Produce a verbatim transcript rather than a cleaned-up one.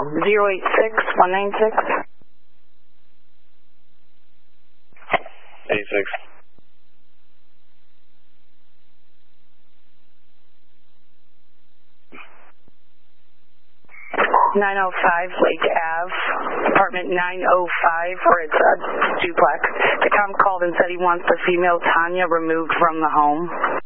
zero eight six one nine six. eighty-six. nine oh five Lake Ave, apartment nine oh five, where it's a duplex. The com called and said he wants the female Tanya removed from the home.